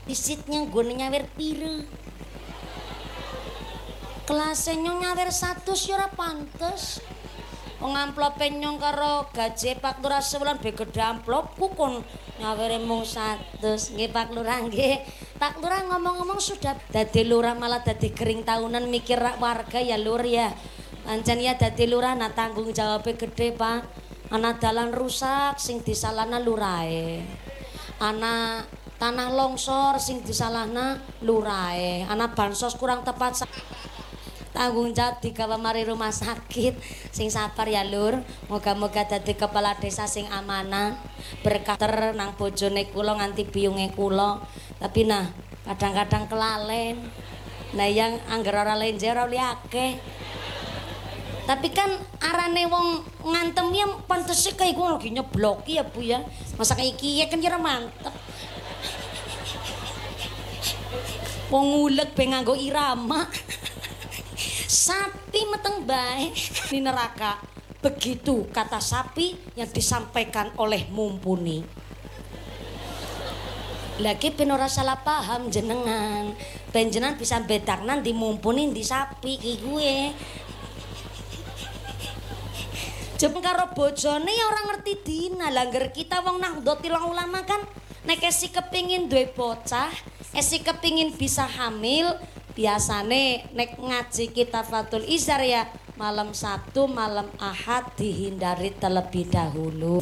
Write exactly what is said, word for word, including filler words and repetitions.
Disitnya gue nyawer pire. Kelasnya nyong nyawer satu ora pantes. Pengamplope nyong karo gaji Pak Lurah sebulan be gede amplopku kon nyawere mung satu. Nggih Pak Lurah nggih. Pak Lurah ngomong-ngomong sudah dadi lurah malah dadi kering tahunan mikir warga ya Lur ya. Pancen ya dadi lurah nah tanggung jawabnya gede Pak. Ana dalan rusak sing disalahna lurahe. Ana tanah longsor sing disalahna lurahe. Ana bansos kurang tepat tanggung jawab digawa mari rumah sakit sing sabar ya Lur. Moga-moga dadi kepala desa sing amanah berkah ter nang bojone kula nganti biyunge kula. Tapi nah kadang-kadang kelalen. Nah yang angger ora lenjer ora akeh. Tapi kan arane wong ngantem ya pantese kaya iku lagi nyebloki ya Bu ya. Masa kayak iki ya kan kira mantep. Wong ngulek be nganggo irama. Sapi meteng bae di neraka. Begitu kata sapi yang disampaikan oleh Mumpuni. Lagi ben ora salah paham jenengan. Ben jenengan bisa bedaknan di Mumpuni di sapi ki gue. Jem karo bojone ya ora ngerti dina. Langger kita wong Nahdlatul Ulama kan nek esi kepingin duwe bocah, esi kepingin bisa hamil, biasane nek ngaji kitab Fathul Izar ya malam Sabtu, malam Ahad dihindari terlebih dahulu.